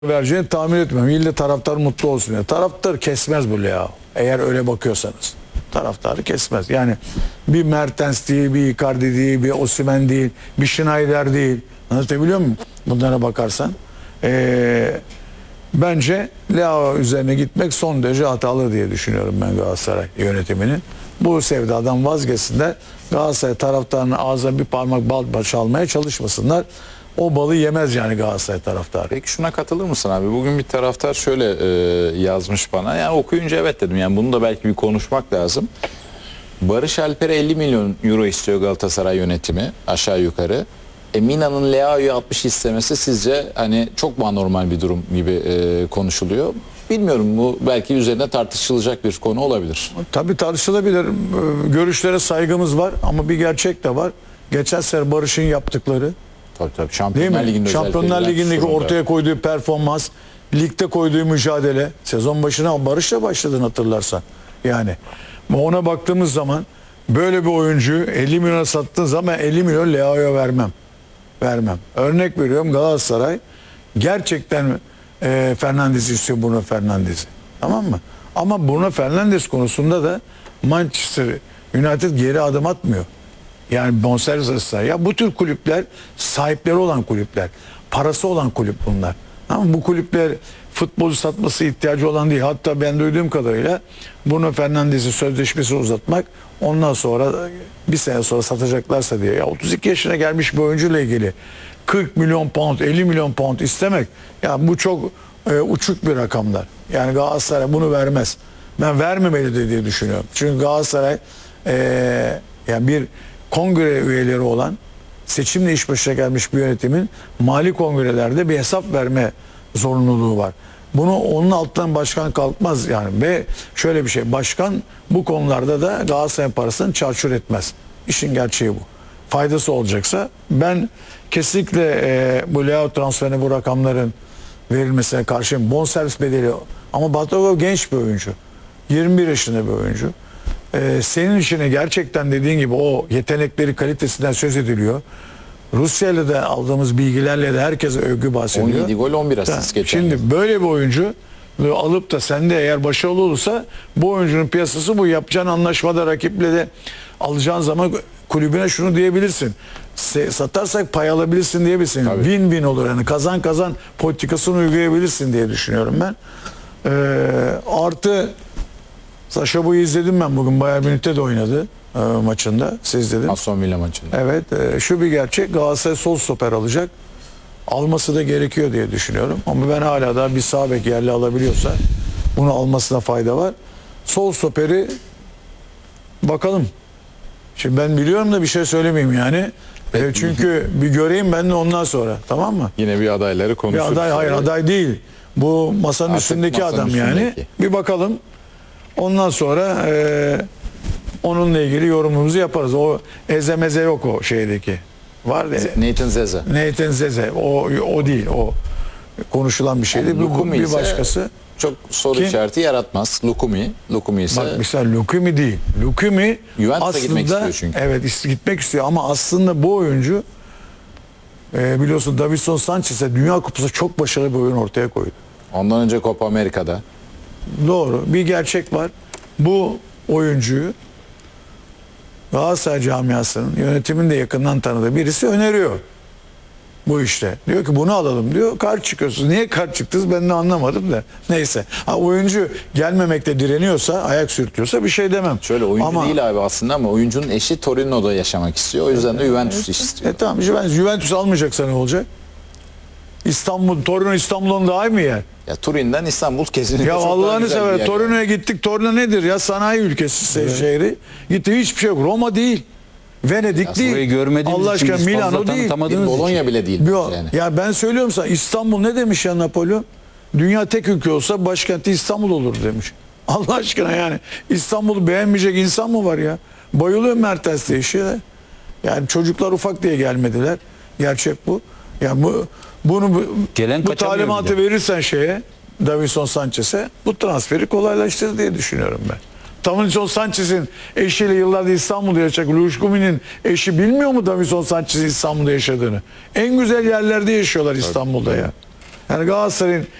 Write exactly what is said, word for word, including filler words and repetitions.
vereceğini tahmin etmiyorum. İlle taraftar mutlu olsun diye. Taraftar kesmez bu Leao. Eğer öyle bakıyorsanız. Taraftarı kesmez. Yani bir Mertens değil, bir Icardi değil, bir Osimhen değil, bir Schneider değil. Anlatabiliyor muyum? Bunlara bakarsan. Ee, bence Leao üzerine gitmek son derece hatalı diye düşünüyorum ben Galatasaray yönetiminin. Bu sevdadan vazgeçsinler. Galatasaray taraftarının ağzına bir parmak bal çalmaya çalışmasınlar. O balı yemez yani Galatasaray taraftarı. Peki şuna katılır mısın abi? Bugün bir taraftar şöyle e, yazmış bana. Yani okuyunca evet dedim. Yani bunu da belki bir konuşmak lazım. Barış Alper'e elli milyon euro istiyor Galatasaray yönetimi aşağı yukarı. E, Mina'nın Leao'yu altmış istemesi sizce hani çok mu anormal bir durum gibi e, konuşuluyor? Bilmiyorum, bu belki üzerine tartışılacak bir konu olabilir. Tabii tartışılabilir. Görüşlere saygımız var ama bir gerçek de var. Geçen sene Barış'ın yaptıkları, Tabii tabii. Şampiyonlar Ligi'nde Şampiyonlar Ligi'ndeki ortaya koyduğu performans, ligde koyduğu mücadele, sezon başına Barış'la başladın hatırlarsan. Yani ona baktığımız zaman böyle bir oyuncuyu elli milyona sattığın zaman elli milyon Leao'ya vermem. Vermem. Örnek veriyorum, Galatasaray gerçekten e, Fernandes istiyor, Bruno Fernandes'i. Tamam mı? Ama Bruno Fernandes konusunda da Manchester United geri adım atmıyor. Yani bonservis arası. Ya bu tür kulüpler sahipleri olan kulüpler. Parası olan kulüp bunlar. Ama bu kulüpler futbolcu satması ihtiyacı olan değil. Hatta ben duyduğum kadarıyla Bruno Fernandes'i sözleşmesi uzatmak, ondan sonra bir sene sonra satacaklarsa diye. Ya otuz iki yaşına gelmiş bir oyuncuyla ilgili kırk milyon pound, elli milyon pound istemek, ya bu çok e, uçuk bir rakamlar. Yani Galatasaray bunu vermez. Ben vermemeli de diye düşünüyorum. Çünkü Galatasaray e, yani bir kongre üyeleri olan, seçimle iş başına gelmiş bir yönetimin mali kongrelerde bir hesap verme zorunluluğu var. Bunu onun altından başkan kalkmaz yani. Ve şöyle bir şey, başkan bu konularda da Galatasaray'ın parasını çarçur etmez. İşin gerçeği bu. Faydası olacaksa ben kesinlikle e, bu Leao transferine bu rakamların verilmesine karşıyım. Bonservis bedeli, ama Batagov genç bir oyuncu. yirmi bir yaşında bir oyuncu. Ee, senin işine gerçekten dediğin gibi o yetenekleri, kalitesinden söz ediliyor. Rusya'yla da aldığımız bilgilerle de herkese övgü bahsediyor. on yedi gol on bir asist geçen. Şimdi böyle bir oyuncu alıp da sende eğer başarılı olursa, bu oyuncunun piyasası bu. Yapacağın anlaşmada rakiple de alacağın zaman kulübüne şunu diyebilirsin. Satarsak pay alabilirsin diyebilirsin. Win-win olur yani, kazan kazan politikasını uygulayabilirsin diye düşünüyorum ben. Ee, artı Saşa Boy'u izledim ben bugün. Bayern Münih'te de oynadı e, maçında. Siz izledin. Aston Villa maçında. Evet. E, şu bir gerçek. Galatasaray sol stoper alacak. Alması da gerekiyor diye düşünüyorum. Ama ben hala da bir sağ bek yerli alabiliyorsa bunu almasına fayda var. Sol stoperi bakalım. Şimdi ben biliyorum da bir şey söylemeyeyim yani. E, çünkü bir göreyim ben de ondan sonra. Tamam mı? Yine bir adayları konuşuruz. Bir aday, hayır aday değil. Bu masanın Artık üstündeki masanın adam üstündeki. yani. Bir bakalım. Ondan sonra e, onunla ilgili yorumumuzu yaparız. O ezemeze yok o şeydeki. Var ya. Nathan Zeze. Nathan Zeze. O o değil. O konuşulan bir şeydi. Yani Bu Lukumi bir ise başkası. çok soru Kim? işareti yaratmaz. Lukumi. Lukumi ise Bak mesela Lukumi değil. Lukumi Juventus'a gitmek aslında istiyor çünkü. evet ist- gitmek istiyor ama aslında bu oyuncu e, biliyorsun Davinson Sanchez'e Dünya Kupası çok başarılı bir oyun ortaya koydu. ondan önce Copa Amerika'da. Doğru. Bir gerçek var. Bu oyuncuyu Galatasaray camiasının, yönetimin de yakından tanıdığı birisi öneriyor bu işte. Diyor ki bunu alalım diyor. Karşı çıkıyorsunuz. Niye karşı çıktınız ben de anlamadım da. Neyse. Ha, oyuncu gelmemekte direniyorsa, ayak sürtüyorsa bir şey demem. Şöyle oyuncu ama, değil abi aslında, ama oyuncunun eşi Torino'da yaşamak istiyor. O yüzden de Juventus istiyor. E tamam, Juventus, Juventus almayacaksa ne olacak? İstanbul, Torino İstanbul'un daha iyi mi yer? Ya Turin'den İstanbul kesinlikle Ya çok daha Allah'ını güzel bir sever. yer. Torino'ya gittik. Torino nedir ya? Sanayi ülkesi evet. şehri. Gitti, hiçbir şey yok. Roma değil. Venedik Ya değil. Burayı görmediğimiz Allah için aşkına biz fazla Milano değil. tanıtamadığımız Bir Bologna için. bile değil. Yo, Yani. ya ben söylüyorum sana, İstanbul ne demiş ya Napolyon? Dünya tek ülke olsa başkenti İstanbul olur demiş. Allah aşkına yani. İstanbul'u beğenmeyecek insan mı var ya? Bayılıyorum Mertens'le işi. Yani çocuklar ufak diye gelmediler. Gerçek bu. Yani bu bunu bu, Gelen bu kaçamıyor talimatı bile. verirsen şeye, Davinson Sanchez'e, bu transferi kolaylaştırır diye düşünüyorum ben. Davinson Sanchez'in eşiyle yıllardır İstanbul'da yaşayacak. Luşkumi'nin eşi bilmiyor mu Davinson Sanchez'in İstanbul'da yaşadığını? En güzel yerlerde yaşıyorlar İstanbul'da ya. Yani Galatasaray'ın